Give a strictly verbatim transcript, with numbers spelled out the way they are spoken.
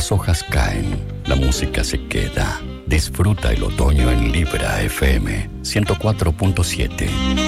Las hojas caen, la música se queda. Disfruta el otoño en Libra F M ciento cuatro punto siete.